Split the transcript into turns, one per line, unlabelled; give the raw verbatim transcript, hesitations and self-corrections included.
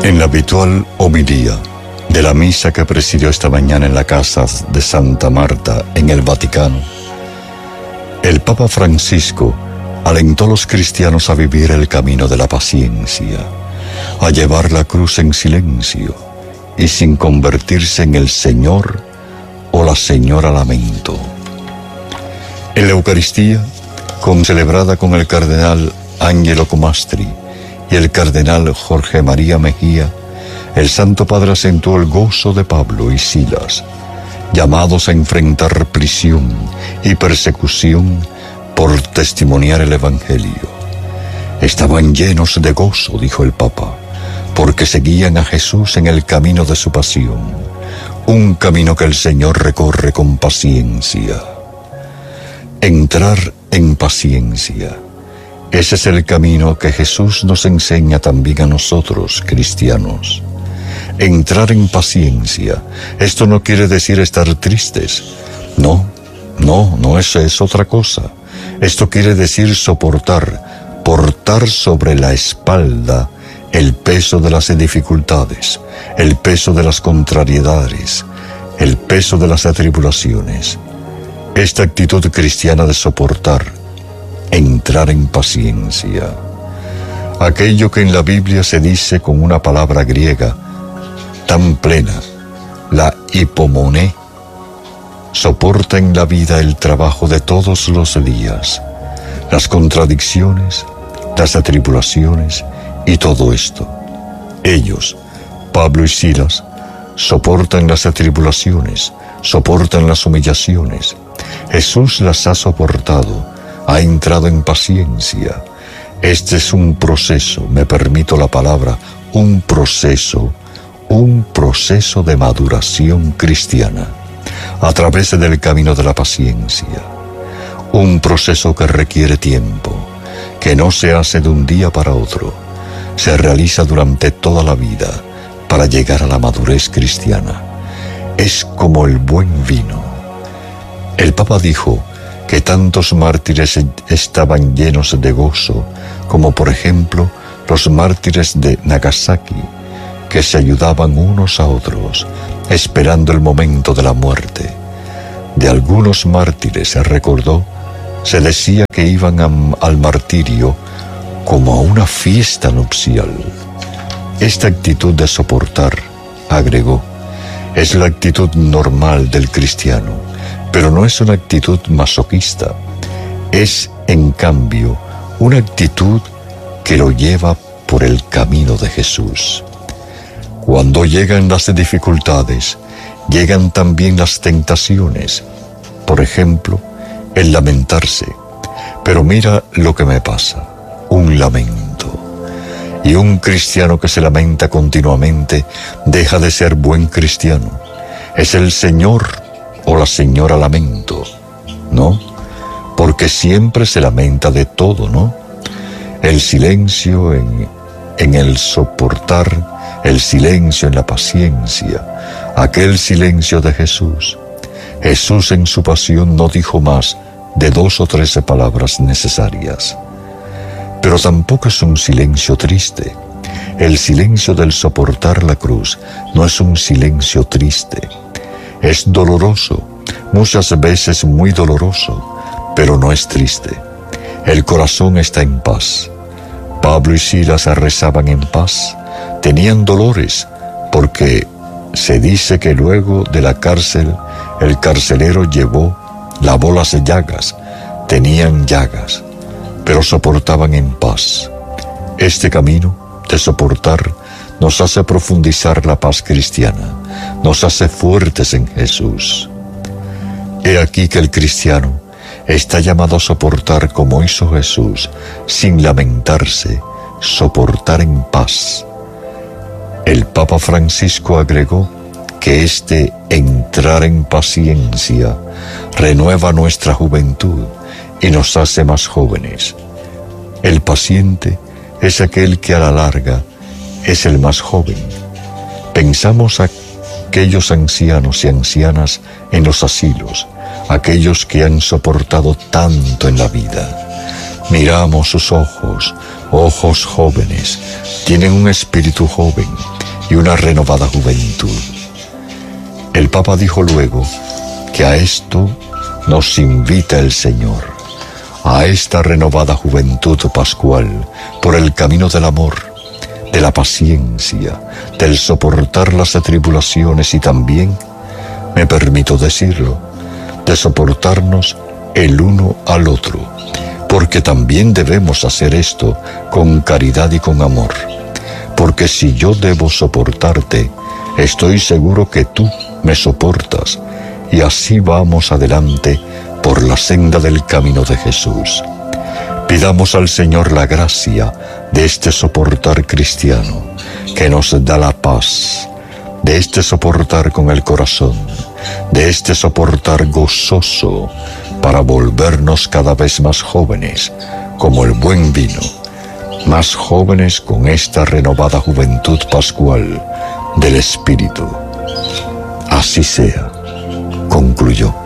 En la habitual homilía de la misa que presidió esta mañana en la casa de Santa Marta, en el Vaticano, el Papa Francisco alentó a los cristianos a vivir el camino de la paciencia, a llevar la cruz en silencio y sin convertirse en el Señor o la Señora Lamento. En la Eucaristía, concelebrada con el cardenal Angelo Comastri y el cardenal Jorge María Mejía, el Santo Padre acentuó el gozo de Pablo y Silas, llamados a enfrentar prisión y persecución por testimoniar el Evangelio. Estaban llenos de gozo, dijo el Papa, porque seguían a Jesús en el camino de su pasión, un camino que el Señor recorre con paciencia. Entrar en paciencia. Ese es el camino que Jesús nos enseña también a nosotros, cristianos. Entrar en paciencia. Esto no quiere decir estar tristes. No, no, no, eso es otra cosa. Esto quiere decir soportar, portar sobre la espalda el peso de las dificultades, el peso de las contrariedades, el peso de las atribulaciones. Esta actitud cristiana de soportar, entrar en paciencia. Aquello que en la Biblia se dice con una palabra griega tan plena, la hipomoné, soporta en la vida el trabajo de todos los días, las contradicciones, las atribulaciones y todo esto. Ellos, Pablo y Silas, soportan las atribulaciones, soportan las humillaciones. Jesús las ha soportado, ha entrado en paciencia. Este es un proceso, me permito la palabra, un proceso, un proceso de maduración cristiana, a través del camino de la paciencia. Un proceso que requiere tiempo, que no se hace de un día para otro, se realiza durante toda la vida para llegar a la madurez cristiana. Es como el buen vino. El Papa dijo que tantos mártires estaban llenos de gozo, como por ejemplo los mártires de Nagasaki, que se ayudaban unos a otros, esperando el momento de la muerte. De algunos mártires, se recordó, se decía que iban a, al martirio como a una fiesta nupcial. Esta actitud de soportar, agregó, es la actitud normal del cristiano, pero no es una actitud masoquista. Es, en cambio, una actitud que lo lleva por el camino de Jesús. Cuando llegan las dificultades, llegan también las tentaciones. Por ejemplo, el lamentarse. Pero mira lo que me pasa, un lamento. Y un cristiano que se lamenta continuamente deja de ser buen cristiano. Es el Señor o la Señora Lamento, ¿no? Porque siempre se lamenta de todo, ¿no? El silencio en, en el soportar, el silencio en la paciencia, aquel silencio de Jesús. Jesús en su pasión no dijo más de dos o trece palabras necesarias. Pero tampoco es un silencio triste. El silencio del soportar la cruz no es un silencio triste. Es doloroso, muchas veces muy doloroso, pero no es triste. El corazón está en paz. Pablo y Silas rezaban en paz. Tenían dolores, porque se dice que luego de la cárcel, el carcelero llevó, lavó las llagas. Tenían llagas, pero soportaban en paz. Este camino de soportar nos hace profundizar la paz cristiana, nos hace fuertes en Jesús. He aquí que el cristiano está llamado a soportar como hizo Jesús, sin lamentarse, soportar en paz. El Papa Francisco agregó que este entrar en paciencia renueva nuestra juventud y nos hace más jóvenes. El paciente es aquel que a la larga es el más joven. Pensamos a aquellos ancianos y ancianas en los asilos, aquellos que han soportado tanto en la vida. Miramos sus ojos, ojos jóvenes, tienen un espíritu joven, y una renovada juventud. El Papa dijo luego que a esto nos invita el Señor, a esta renovada juventud pascual por el camino del amor, de la paciencia, del soportar las tribulaciones y también, me permito decirlo, de soportarnos el uno al otro, porque también debemos hacer esto con caridad y con amor, porque si yo debo soportarte, estoy seguro que tú me soportas, y así vamos adelante por la senda del camino de Jesús. Pidamos al Señor la gracia de este soportar cristiano, que nos da la paz, de este soportar con el corazón, de este soportar gozoso, para volvernos cada vez más jóvenes, como el buen vino, más jóvenes con esta renovada juventud pascual del Espíritu. Así sea, concluyó.